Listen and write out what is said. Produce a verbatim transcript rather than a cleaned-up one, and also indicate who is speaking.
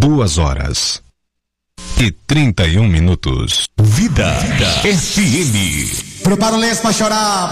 Speaker 1: Duas horas e trinta e um minutos.
Speaker 2: Vida, Vida F M.
Speaker 3: Prepara o lenço pra chorar.